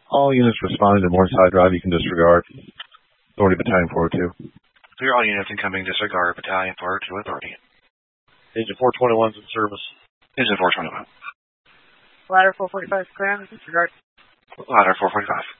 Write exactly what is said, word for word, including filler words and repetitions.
All units responding to Morningside Drive, you can disregard. Authority Battalion four oh two. Clear all units incoming, disregard Battalion four oh two Authority. Agent four twenty-one's in service. Agent four twenty-one. Ladder four forty-five, clear, disregard. Ladder four forty-five.